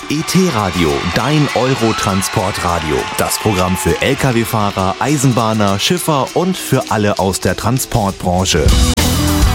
ET-Radio, dein Eurotransportradio. Das Programm für Lkw-Fahrer, Eisenbahner, Schiffer und für alle aus der Transportbranche.